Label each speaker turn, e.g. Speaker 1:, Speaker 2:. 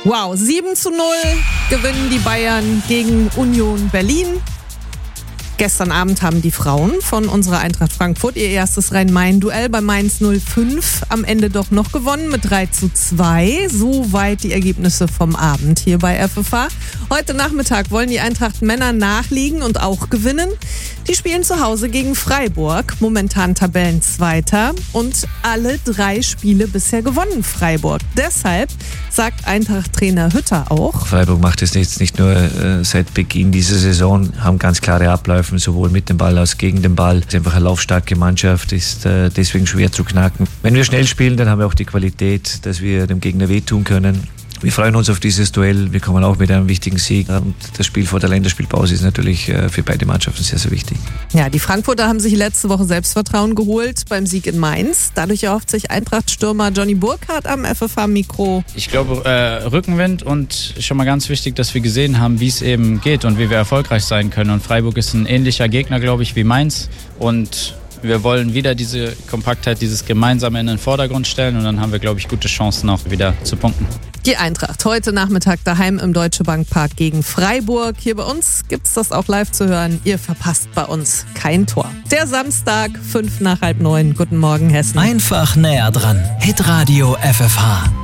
Speaker 1: Wow, 7:0 gewinnen die Bayern gegen Union Berlin. Gestern Abend haben die Frauen von unserer Eintracht Frankfurt ihr erstes Rhein-Main-Duell bei Mainz 05 am Ende doch noch gewonnen mit 3:2. Soweit die Ergebnisse vom Abend hier bei FFH. Heute Nachmittag wollen die Eintracht-Männer nachlegen und auch gewinnen. Die spielen zu Hause gegen Freiburg, momentan Tabellenzweiter, und alle 3 Spiele bisher gewonnen Freiburg. Deshalb sagt Eintracht-Trainer Hütter auch:
Speaker 2: Freiburg macht es jetzt nicht nur seit Beginn dieser Saison, haben ganz klare Abläufe, sowohl mit dem Ball als gegen den Ball. Es ist einfach eine laufstarke Mannschaft, ist deswegen schwer zu knacken. Wenn wir schnell spielen, dann haben wir auch die Qualität, dass wir dem Gegner wehtun können. Wir freuen uns auf dieses Duell. Wir kommen auch mit einem wichtigen Sieg. Und das Spiel vor der Länderspielpause ist natürlich für beide Mannschaften sehr, sehr wichtig.
Speaker 1: Ja, die Frankfurter haben sich letzte Woche Selbstvertrauen geholt beim Sieg in Mainz. Dadurch erhofft sich Eintracht-Stürmer Johnny Burkhardt am FFH-Mikro:
Speaker 3: Ich glaube, Rückenwind, und schon mal ganz wichtig, dass wir gesehen haben, wie es eben geht und wie wir erfolgreich sein können. Und Freiburg ist ein ähnlicher Gegner, glaube ich, wie Mainz. Und wir wollen wieder diese Kompaktheit, dieses Gemeinsame in den Vordergrund stellen, und dann haben wir, glaube ich, gute Chancen auch wieder zu punkten.
Speaker 1: Die Eintracht heute Nachmittag daheim im Deutsche Bank Park gegen Freiburg. Hier bei uns gibt's das auch live zu hören. Ihr verpasst bei uns kein Tor. Der Samstag, 8:55. Guten Morgen, Hessen.
Speaker 4: Einfach näher dran. Hitradio FFH.